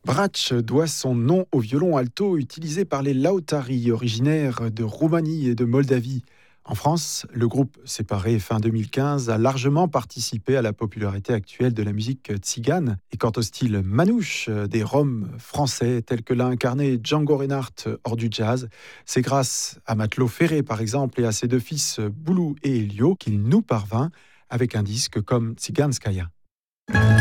Brač doit son nom au violon alto utilisé par les Lautari, originaires de Roumanie et de Moldavie. En France, le groupe, séparé fin 2015, a largement participé à la popularité actuelle de la musique tzigane. Et quant au style manouche des Roms français, tel que l'a incarné Django Reinhardt hors du jazz, c'est grâce à Matelot Ferré par exemple et à ses deux fils Boulou et Elio qu'il nous parvint avec un disque comme Tsiganskaya.